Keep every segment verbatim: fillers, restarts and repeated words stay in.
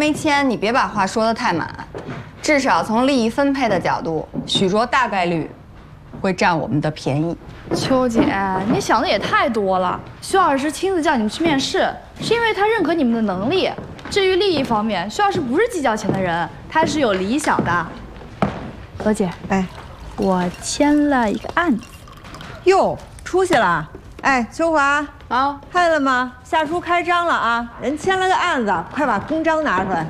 没签，你别把话说得太满。至少从利益分配的角度，许卓大概率会占我们的便宜。 秋姐，你想的也太多了。徐老师亲自叫你们去面试，是因为他认可你们的能力。至于利益方面，徐老师不是计较钱的人，他是有理想的。何姐， 哎， 我签了一个案子。 哟，出息了！哎，秋华啊， 看见了吗？夏叔开张了啊，人签了个案子，快把公章拿出来。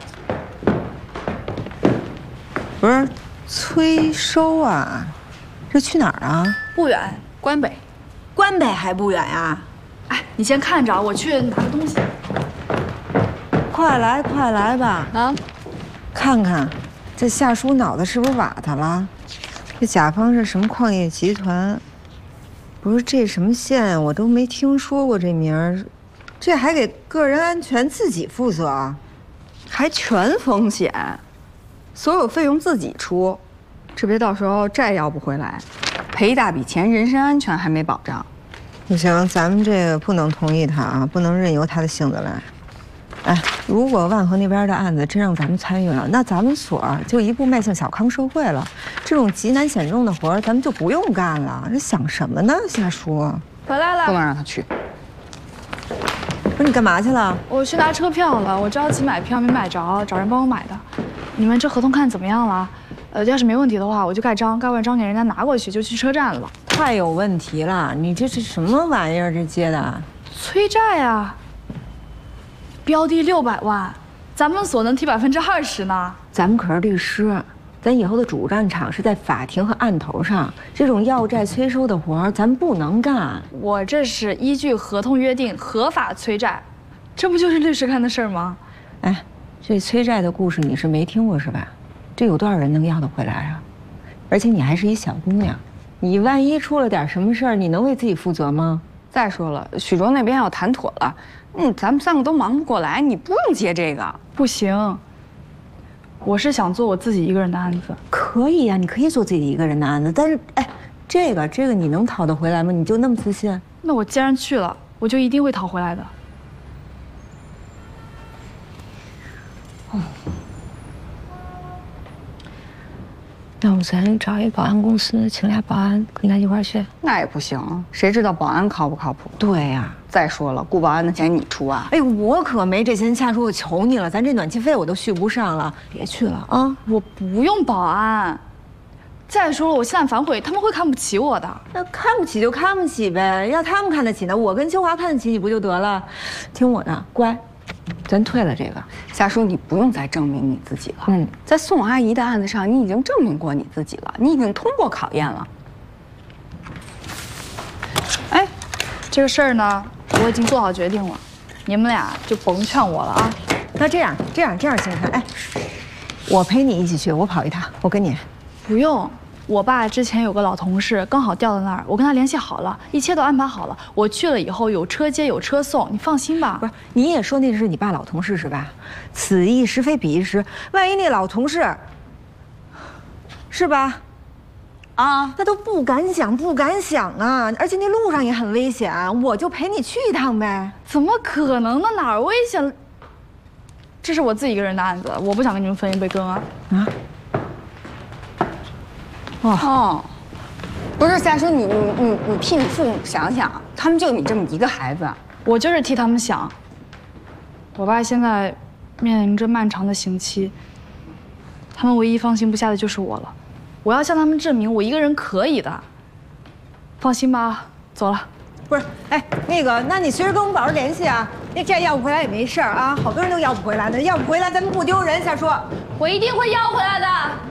不是，催收啊，这去哪儿啊？ 不远，关北。 关北还不远呀？ 哎，你先看着，我去拿个东西。 快来，快来吧！ 啊， 看看，这夏叔脑子是不是瓦特了？这甲方是什么矿业集团？不是这什么县，我都没听说过这名儿，这还给个人安全自己负责， 还全风险，所有费用自己出，这别到时候债要不回来，赔一大笔钱，人身安全还没保障。 不行，咱们这个不能同意他啊，不能任由他的性子来。哎，如果万和那边的案子真让咱们参与了，那咱们所就一步迈向小康社会了。这种极难险重的活儿，咱们就不用干了。这想什么呢，夏叔？ 回来了， 不能让他去。 不是你干嘛去了？ 我去拿车票了，我着急买票没买着，找人帮我买的。你们这合同看怎么样了？呃，要是没问题的话，我就盖章，盖完章给人家拿过去，就去车站了。 太有问题了！你这是什么玩意儿？这接的？ 催债啊！标的六百万，咱们所能提百分之二十呢。 咱们可是律师，咱以后的主战场是在法庭和案头上。这种要债催收的活儿，咱不能干。 我这是依据合同约定合法催债，这不就是律师干的事儿吗？ 哎，这催债的故事你是没听过是吧？这有多少人能要得回来啊？而且你还是一小姑娘，你万一出了点什么事儿，你能为自己负责吗？ 再说了，许卓那边要谈妥了，嗯，咱们三个都忙不过来，你不用接这个。 不行，我是想做我自己一个人的案子。 可以呀、啊，你可以做自己一个人的案子，但是，哎，这个这个你能讨得回来吗？你就那么自信？ 那我既然去了，我就一定会讨回来的。 哦。要不咱找一保安公司，请俩保安跟咱一块儿去？ 那也不行，谁知道保安靠不靠谱？ 对呀、啊。 再说了，雇保安的钱你出啊？ 哎，我可没这钱，夏叔，我求你了，咱这暖气费我都续不上了，别去了啊！ 我不用保安。再说了，我现在反悔，他们会看不起我的。 那看不起就看不起呗，要他们看得起呢，我跟秋华看得起你不就得了？听我的，乖。咱退了这个， 夏叔，你不用再证明你自己了。嗯，在宋阿姨的案子上，你已经证明过你自己了，你已经通过考验了。 哎，这个事儿呢，我已经做好决定了，你们俩就甭劝我了啊。 那这样，这样，这样行不行？哎，我陪你一起去，我跑一趟，我跟你。 不用。我爸之前有个老同事，刚好调到那儿，我跟他联系好了，一切都安排好了。我去了以后有车接有车送，你放心吧。 不是，你也说那是你爸老同事是吧？此一时非彼一时，万一那老同事，是吧？啊，那都不敢想，不敢想啊！而且那路上也很危险，我就陪你去一趟呗。 怎么可能呢？哪儿危险了？这是我自己一个人的案子，我不想跟你们分一杯羹啊！啊。 哦，不是夏叔，你你你你替你父母想想，他们就你这么一个孩子， 我就是替他们想。我爸现在面临着漫长的刑期，他们唯一放心不下的就是我了。我要向他们证明我一个人可以的。放心吧，走了。 不是，哎，那个，那你随时跟我们保持联系啊。那债要不回来也没事儿啊，好多人都要不回来的，要不回来咱们不丢人。夏叔， 我一定会要回来的。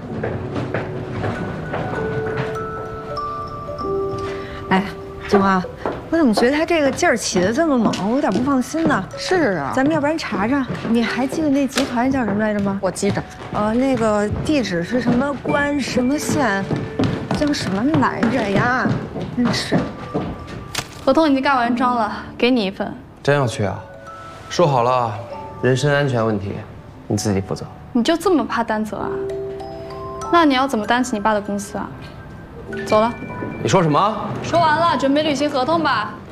哎，秋华，我怎么觉得他这个劲儿起得这么猛，我有点不放心呢？ 是啊， 咱们要不然查查，你还记得那集团叫什么来着吗？ 我记着， 呃，那个地址是什么关什么县，叫什么来着呀？真是。 合同已经盖完章了，给你一份。 真要去啊？说好了，人身安全问题你自己负责。 你就这么怕担责啊？那你要怎么担起你爸的公司啊？走了。 你说什么？ 说完了，准备履行合同吧。